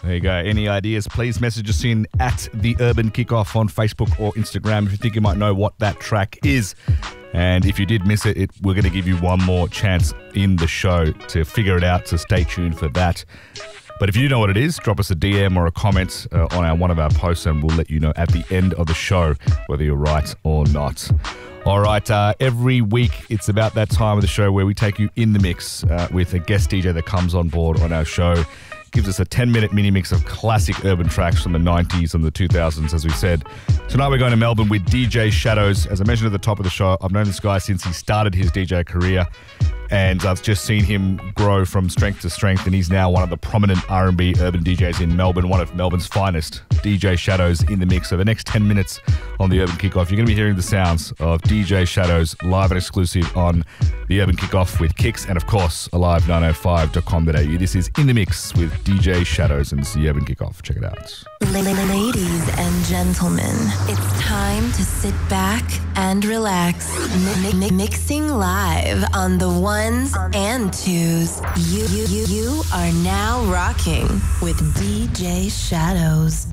There you go. Any ideas, please message us in at The Urban Kickoff on Facebook or Instagram if you think you might know what that track is. And if you did miss it, we're going to give you one more chance in the show to figure it out, so stay tuned for that. But if you know what it is, drop us a DM or a comment on one of our posts and we'll let you know at the end of the show whether you're right or not. All right, every week it's about that time of the show where we take you in the mix with a guest DJ that comes on board on our show. Gives us a 10-minute mini mix of classic urban tracks from the 90s and the 2000s, as we said. Tonight we're going to Melbourne with DJ Shadows. As I mentioned at the top of the show, I've known this guy since he started his DJ career, and I've just seen him grow from strength to strength, and he's now one of the prominent R&B urban DJs in Melbourne, one of Melbourne's finest. DJ Shadows in the mix. So the next 10 minutes on the Urban Kickoff, you're going to be hearing the sounds of DJ Shadows live and exclusive on the Urban Kickoff with Kicks and, of course, alive905.com.au. This is In the Mix with DJ Shadows and it's the Urban Kickoff. Check it out. Ladies and gentlemen, it's time to sit back and relax. Mixing live on the ones and twos. You are now rocking with DJ Shadows.